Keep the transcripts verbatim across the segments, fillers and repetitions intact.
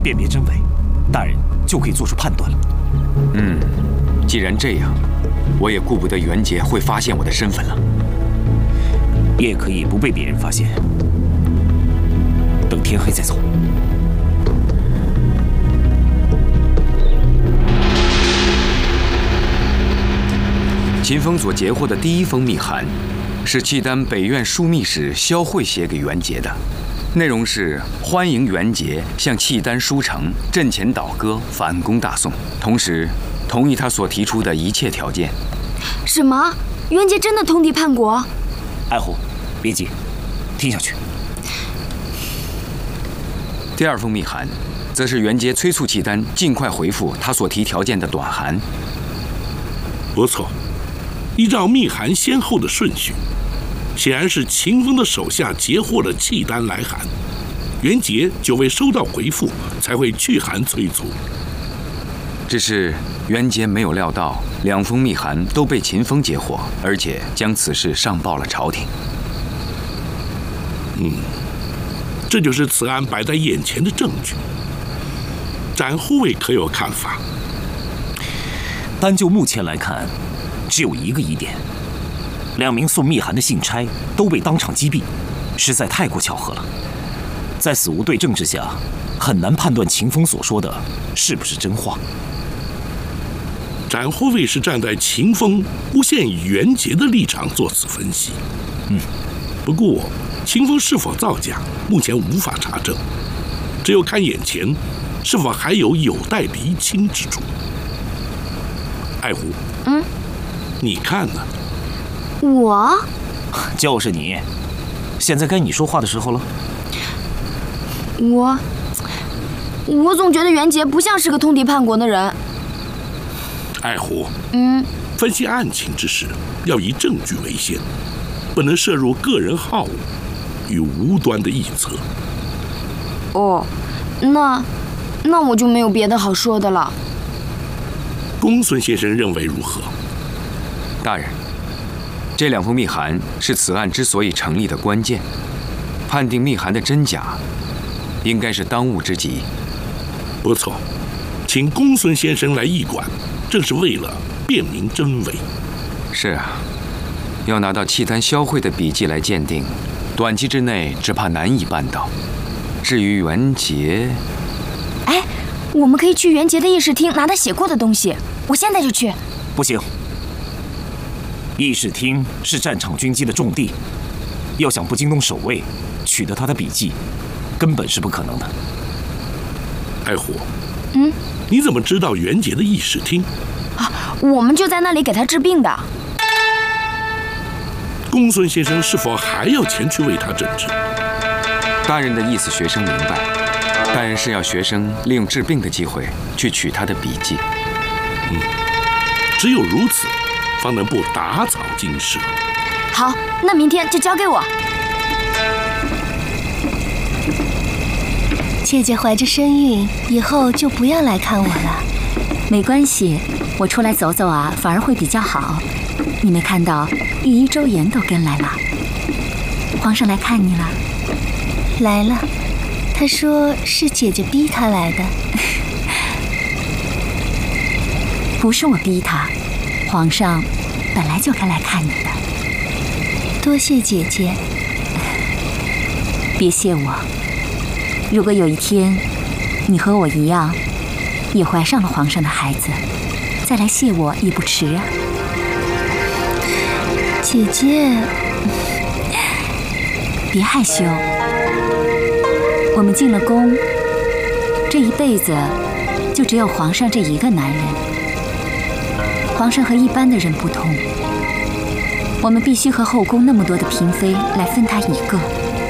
辨别真伪，大人就可以做出判断了。 嗯，既然这样，我也顾不得袁杰会发现我的身份了。 也可以不被别人发现，等天黑再走。 秦风所截获的第一封密函，是契丹北院枢密使萧慧写给袁杰的，内容是欢迎袁杰向契丹书城阵前倒戈，反攻大宋，同时同意他所提出的一切条件。 什么？袁杰真的通敌叛国？ 爱护，别急，听下去。 第二封密函，则是袁杰催促契丹尽快回复他所提条件的短函。 不错。依照密函先后的顺序，显然是秦风的手下截获了契丹来函，袁杰就未收到回复，才会去函催促。 只是袁杰没有料到，两封密函都被秦风截获，而且将此事上报了朝廷。 嗯，这就是此案摆在眼前的证据。展护卫可有看法？ 单就目前来看，只有一个疑点：两名送密函的信差都被当场击毙，实在太过巧合了。在死无对证之下，很难判断秦风所说的是不是真话。 展护卫是站在秦风诬陷袁杰的立场做此分析。 嗯， 不过秦风是否造假，目前无法查证，只有看眼前是否还有有待厘清之处。爱狐， 嗯。 你看呢？ 我就是你，现在该你说话的时候了。 我我总觉得袁杰不像是个通敌叛国的人。 爱狐， 嗯， 分析案情之时要以证据为先，不能涉入个人好恶与无端的臆测。 哦，那那我就没有别的好说的了。 公孙先生认为如何？ 大人，这两封密函是此案之所以成立的关键。判定密函的真假，应该是当务之急。 不错，请公孙先生来驿馆，正是为了辨明真伪。 是啊，要拿到契丹萧慧的笔记来鉴定，短期之内只怕难以办到。至于袁杰， 哎，我们可以去袁杰的议事厅拿他写过的东西，我现在就去。 不行。议事厅是战场军机的重地，要想不惊动守卫，取得他的笔记，根本是不可能的。 爱虎， 嗯， 你怎么知道袁杰的议事厅？ 啊，我们就在那里给他治病的。 公孙先生是否还要前去为他诊治？ 大人的意思，学生明白。大人是要学生利用治病的机会去取他的笔记。 嗯，只有如此，方能不打草惊蛇。 好，那明天就交给我。 姐姐怀着身孕，以后就不要来看我了。 没关系，我出来走走啊，反而会比较好。你没看到御医周延都跟来了？皇上来看你了。 来了，他说是姐姐逼他来的。 不是我逼他，皇上本来就该来看你的。 多谢姐姐。 别谢我。如果有一天你和我一样也怀上了皇上的孩子，再来谢我也不迟啊。 姐姐， 别害羞。我们进了宫，这一辈子就只有皇上这一个男人。皇上和一般的人不同，我们必须和后宫那么多的嫔妃来分他一个。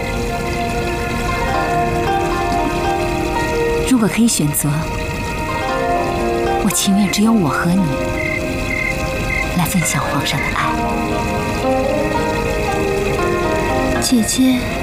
如果可以选择，我情愿只有我和你来分享皇上的爱。 姐姐。